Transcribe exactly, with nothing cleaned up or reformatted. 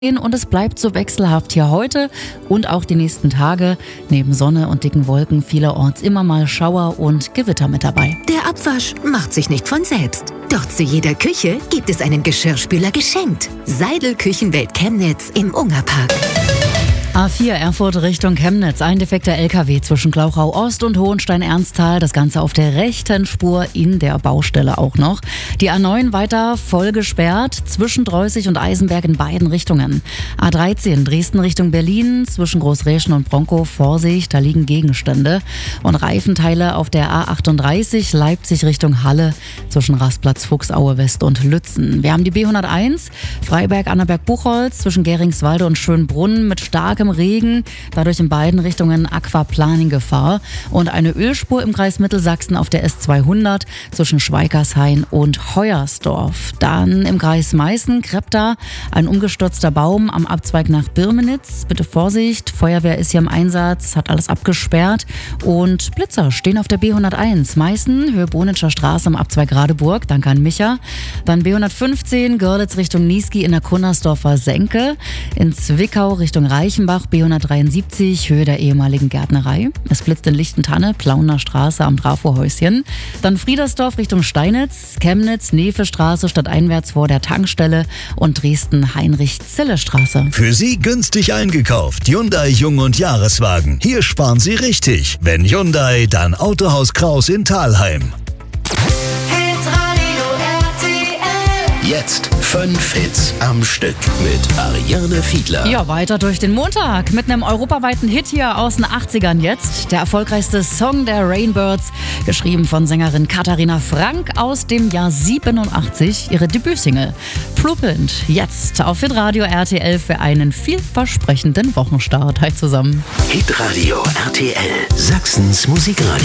Und es bleibt so wechselhaft hier heute und auch die nächsten Tage. Neben Sonne und dicken Wolken vielerorts immer mal Schauer und Gewitter mit dabei. Der Abwasch macht sich nicht von selbst. Doch zu jeder Küche gibt es einen Geschirrspüler geschenkt. Seidel Küchenwelt Chemnitz im Ungerpark. A vier Erfurt Richtung Chemnitz. Ein defekter L K W zwischen Glauchau Ost und Hohenstein-Ernsthal. Das Ganze auf der rechten Spur in der Baustelle auch noch. Die A neun weiter voll gesperrt zwischen Dreußig und Eisenberg in beiden Richtungen. A dreizehn Dresden Richtung Berlin zwischen Großräschen und Bronkow. Vorsicht, da liegen Gegenstände. Und Reifenteile auf der A achtunddreißig Leipzig Richtung Halle zwischen Rastplatz Fuchsaue West und Lützen. Wir haben die B hunderteins Freiberg-Annaberg-Buchholz zwischen Geringswalde und Schönbrunn mit starkem Regen, dadurch in beiden Richtungen Aquaplaning-Gefahr und eine Ölspur im Kreis Mittelsachsen auf der S zweihundert zwischen Schweikershain und Heuersdorf. Dann im Kreis Meißen, Krepta, ein umgestürzter Baum am Abzweig nach Birmenitz. Bitte Vorsicht, Feuerwehr ist hier im Einsatz, hat alles abgesperrt und Blitzer stehen auf der B hunderteins Meißen, Höhe Bonitscher Straße am Abzweig Radeburg, danke an Micha. Dann B hundertfünfzehn Görlitz Richtung Niesky in der Kunnersdorfer Senke, in Zwickau Richtung Reichenbach B hundertdreiundsiebzig, Höhe der ehemaligen Gärtnerei. Es blitzt in Lichtentanne, Plauner Straße am Trafohäuschen. Dann Friedersdorf Richtung Steinitz, Chemnitz, Nevestraße stadteinwärts vor der Tankstelle und Dresden Heinrich-Zille-Straße. Für Sie günstig eingekauft. Hyundai Jung- und Jahreswagen. Hier sparen Sie richtig. Wenn Hyundai, dann Autohaus Kraus in Thalheim. Jetzt fünf Hits am Stück mit Ariane Fiedler. Ja, weiter durch den Montag mit einem europaweiten Hit hier aus den achtzigern jetzt. Der erfolgreichste Song der Rainbirds, geschrieben von Sängerin Katharina Frank aus dem Jahr siebenundachtzig, ihre Debütsingle. Pluppend, jetzt auf Hitradio R T L für einen vielversprechenden Wochenstart. Hi zusammen. Hitradio R T L, Sachsens Musikradio.